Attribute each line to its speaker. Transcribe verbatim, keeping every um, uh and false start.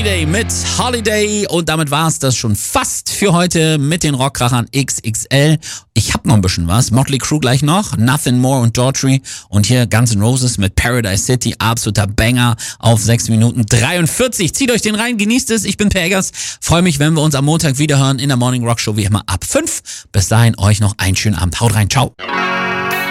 Speaker 1: Holiday mit Holiday und damit war es das schon fast für heute mit den Rockkrachern X X L. Ich hab noch ein bisschen was. Motley Crue gleich noch, Nothing More und Daughtry und hier Guns N' Roses mit Paradise City, absoluter Banger auf sechs Minuten dreiundvierzig. Zieht euch den rein, genießt es. Ich bin Per Eggers. Freue mich, wenn wir uns am Montag wiederhören in der Morning Rock Show wie immer ab fünf. Bis dahin euch noch einen schönen Abend. Haut rein, ciao.